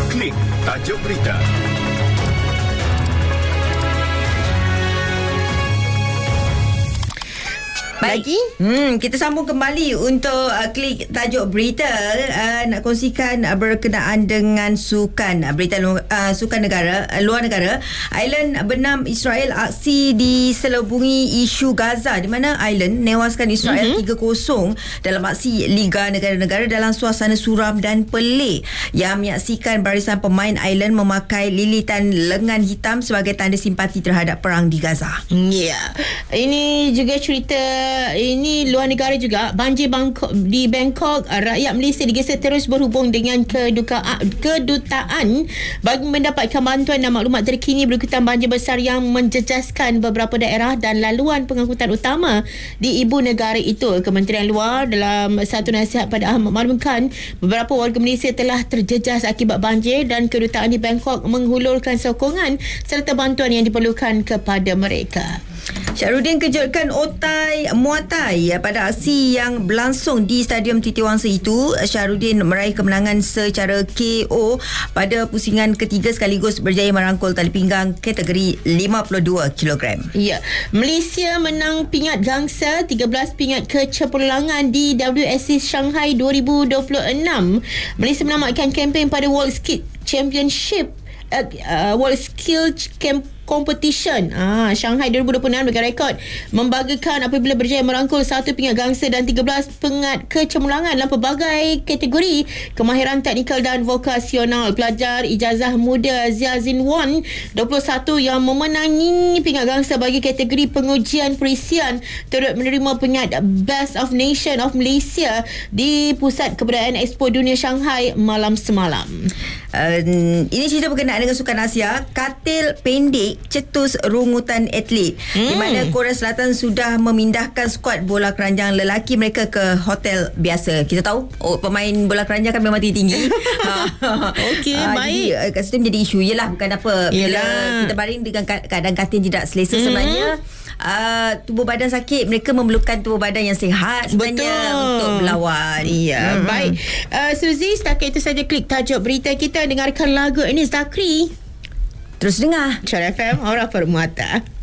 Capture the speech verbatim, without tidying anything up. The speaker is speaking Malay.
Klik tajuk berita. Baik, hmm, kita sambung kembali untuk uh, klik tajuk berita. uh, Nak kongsikan uh, berkenaan dengan sukan, uh, berita lu, uh, sukan negara, uh, luar negara. Ireland benam Israel aksi diselubungi isu Gaza, di mana Ireland menewaskan Israel mm-hmm. tiga kosong dalam aksi Liga Negara-Negara dalam suasana suram dan pelik yang menyaksikan barisan pemain Ireland memakai lilitan lengan hitam sebagai tanda simpati terhadap perang di Gaza. Ya, yeah. Ini juga cerita. Ini luar negara juga. Banjir Bangkok, di Bangkok, rakyat Malaysia digeser terus berhubung dengan kedukaan, kedutaan bagi mendapatkan bantuan dan maklumat terkini berkaitan banjir besar yang menjejaskan beberapa daerah dan laluan pengangkutan utama di ibu negara itu. Kementerian Luar dalam satu nasihat pada Ahmad maklumkan beberapa warga Malaysia telah terjejas akibat banjir dan kedutaan di Bangkok menghulurkan sokongan serta bantuan yang diperlukan kepada mereka. Syahrudin kejutkan otai muatai pada aksi yang berlangsung di Stadium Titiwangsa itu. Syahrudin meraih kemenangan secara K O pada pusingan ketiga sekaligus berjaya merangkul tali pinggang kategori lima puluh dua kilogram. Ya, Malaysia menang pingat gangsa tiga belas pingat kecemerlangan di W S C Shanghai dua ribu dua puluh enam. Malaysia menamatkan kempen pada World Skill Championship uh, uh, World Skill Camp Competition ah, Shanghai dua ribu dua puluh enam dengan rekod membanggakan apabila berjaya merangkul satu pingat gangsa dan tiga belas pingat kecemerlangan dalam pelbagai kategori kemahiran teknikal dan vokasional. Pelajar ijazah muda Zia Zinwan dua puluh satu yang memenangi pingat gangsa bagi kategori pengujian perisian turut menerima pingat Best of Nation of Malaysia di Pusat Kebudayaan Expo Dunia Shanghai malam semalam. Uh, ini cerita berkenaan dengan Sukan Asia. Katil pendek cetus rungutan atlet, hmm. di mana Korea Selatan sudah memindahkan skuad bola keranjang lelaki mereka ke hotel biasa. Kita tahu oh, pemain bola keranjang kan memang tinggi-tinggi. Okey, uh, baik. Jadi uh, kat situ menjadi isu. Yelah, bukan apa. Bila Yelah. kita baring dengan keadaan katil tidak selesa, hmm. sebenarnya Uh, tubuh badan sakit, mereka memerlukan tubuh badan yang sihat sebenarnya. Betul. Untuk berlawan. Iya, hmm. Baik. uh, Suzy, setakat itu saja klik tajuk berita kita. Dengarkan lagu ini Zakri. Terus dengar Cara F M, Aura Permata.